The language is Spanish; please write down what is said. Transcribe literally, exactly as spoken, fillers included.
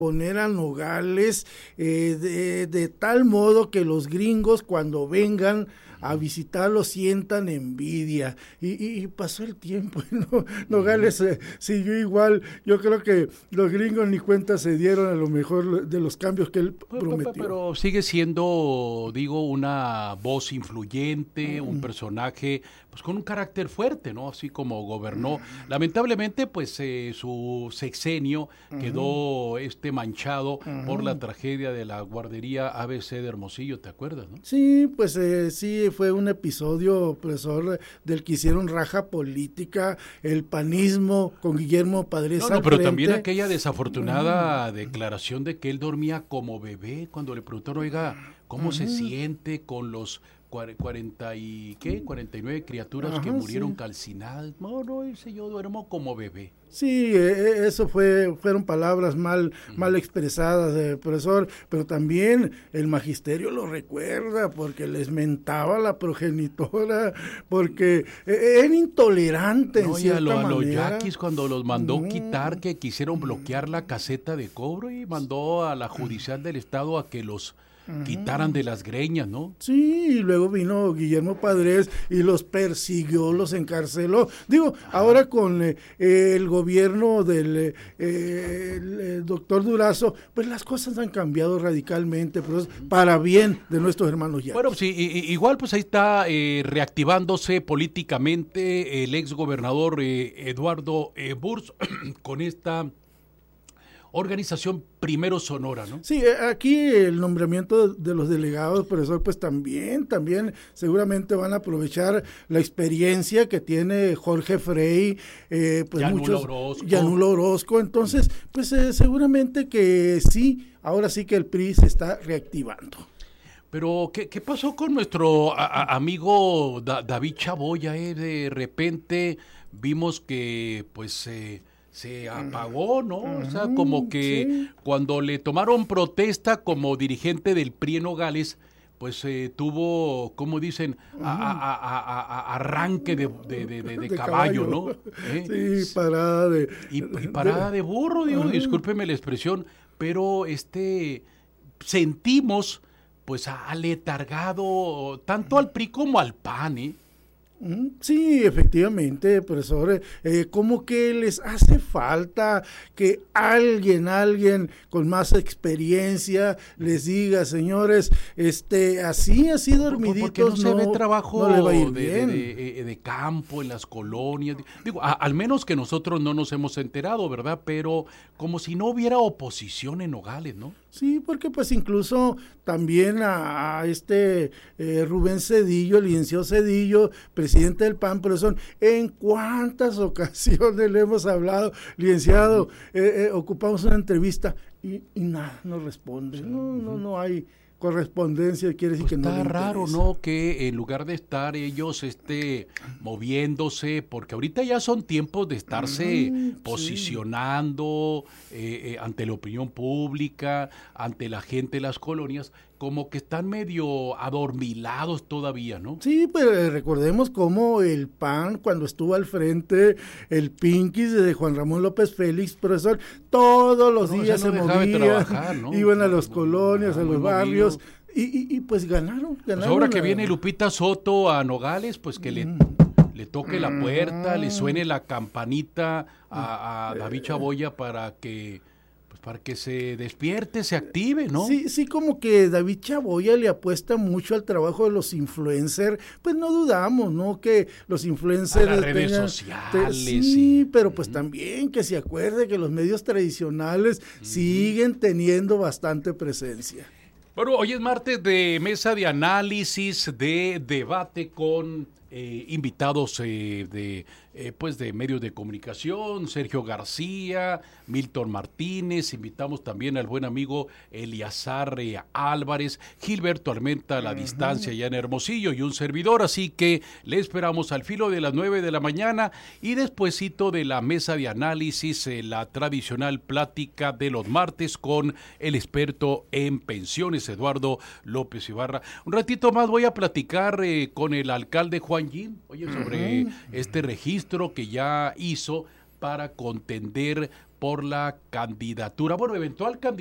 poner a Nogales eh, de, de tal modo que los gringos cuando vengan a visitarlo sientan envidia, y, y, y pasó el tiempo, ¿no? Nogales eh, siguió igual. Yo creo que los gringos ni cuenta se dieron a lo mejor de los cambios que él prometió. Pero, pero sigue siendo, digo, una voz influyente, uh-huh. un personaje pues con un carácter fuerte, ¿no? Así como gobernó. Lamentablemente, pues eh, su sexenio uh-huh. quedó este manchado uh-huh. por la tragedia de la guardería A B C de Hermosillo, ¿te acuerdas, no? Sí, pues eh, sí, fue un episodio, profesor, del que hicieron raja política, el panismo con Guillermo Padres. No, no, pero frente. También aquella desafortunada uh-huh. declaración de que él dormía como bebé, cuando le preguntaron, oiga, ¿cómo uh-huh. se siente con los cuarenta y qué, cuarenta y nueve criaturas Ajá, que murieron sí. calcinadas? No, no, dice, yo duermo como bebé. Sí, eh, eso fue, fueron palabras mal, uh-huh. mal expresadas, eh, profesor, pero también el magisterio lo recuerda porque les mentaba la progenitora, porque eh, era intolerante no, en cierta y a, lo, a manera. los yaquis cuando los mandó uh-huh. quitar, que quisieron bloquear la caseta de cobro y mandó a la judicial del estado a que los Uh-huh. quitaran de las greñas, ¿no? Sí, y luego vino Guillermo Padres y los persiguió, los encarceló. Digo, Ajá. ahora con eh, el gobierno del eh, el, el doctor Durazo, pues las cosas han cambiado radicalmente, pero es para bien de nuestros hermanos yaquis. Bueno, sí, y, igual pues ahí está eh, reactivándose políticamente el ex gobernador eh, Eduardo eh, Burs con esta organización Primero Sonora, ¿no? Sí, aquí el nombramiento de los delegados, profesor, pues también, también seguramente van a aprovechar la experiencia que tiene Jorge Frey, eh, pues Yanulo muchos, Orozco. Yanulo Orozco, entonces, pues eh, seguramente que sí, ahora sí que el P R I se está reactivando. Pero, ¿qué, qué pasó con nuestro a, a, amigo da, David Chaboya? Eh? De repente vimos que, pues, eh, se apagó, ¿no? Uh-huh, o sea, como que sí. cuando le tomaron protesta como dirigente del P R I en Nogales, pues eh, tuvo, como dicen, uh-huh. a, a, a, a, arranque de, de, de, de, de, de caballo, caballo, ¿no? ¿Eh? Sí, parada de... Y, y parada de, de burro, digo, uh-huh. discúlpeme la expresión, pero este sentimos, pues, aletargado tanto al P R I como al P A N, ¿eh? Sí, efectivamente, profesor, eh, como que les hace falta que alguien, alguien con más experiencia les diga, señores, este, así, así dormiditos, porque no, no se ve trabajo no le va a ir de, bien. De, de, de campo en las colonias, digo, a, al menos que nosotros no nos hemos enterado, ¿verdad? Pero como si no hubiera oposición en Nogales, ¿no? Sí, porque pues incluso también a, a este eh, Rubén Cedillo, el licenciado Cedillo, presidente del P A N, profesor, en cuántas ocasiones le hemos hablado, licenciado, eh, eh, ocupamos una entrevista y, y nada, no responde, sí. no, no, no hay correspondencia, quiere decir pues que no. Está raro, ¿no? Que en lugar de estar ellos este moviéndose, porque ahorita ya son tiempos de estarse mm, posicionando sí. eh, eh, ante la opinión pública, ante la gente de las colonias, como que están medio adormilados todavía, ¿no? Sí, pero recordemos cómo el P A N, cuando estuvo al frente, el Pinquis de Juan Ramón López Félix, profesor, todos los no, días no se movían, ¿no? Iban a las no, colonias, no, a los barrios, y, y, y pues ganaron. ganaron pues ahora la... que viene Lupita Soto a Nogales, pues que mm. le... le toque la puerta, mm. le suene la campanita a, a David Chaboya para que... para que se despierte, se active, ¿no? Sí, sí, como que David Chaboya le apuesta mucho al trabajo de los influencers, pues no dudamos, ¿no? Que los influencers... A las redes tengan, sociales. Te, sí, sí, pero pues uh-huh. también que se acuerde que los medios tradicionales uh-huh. siguen teniendo bastante presencia. Bueno, hoy es martes de mesa de análisis, de debate con eh, invitados eh, de... Eh, pues de medios de comunicación, Sergio García, Milton Martínez, invitamos también al buen amigo Eliazar eh, Álvarez, Gilberto Armenta a la uh-huh. distancia ya en Hermosillo y un servidor, así que le esperamos al filo de las nueve de la mañana y despuesito de la mesa de análisis, eh, la tradicional plática de los martes con el experto en pensiones, Eduardo López Ibarra. Un ratito más voy a platicar eh, con el alcalde Juan Jim, oye, sobre uh-huh. este registro que ya hizo para contender por la candidatura, bueno, eventual candidatura